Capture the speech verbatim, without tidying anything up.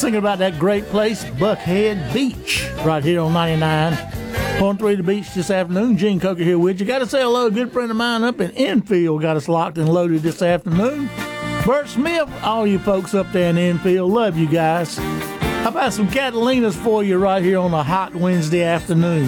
thinking about that great place, Buckhead Beach, right here on ninety-nine point three The Beach this afternoon. Gene Coker here with you. Got to say hello, a good friend of mine up in Enfield got us locked and loaded this afternoon. Bert Smith, all you folks up there in Enfield, love you guys. How about some Catalinas for you right here on a hot Wednesday afternoon?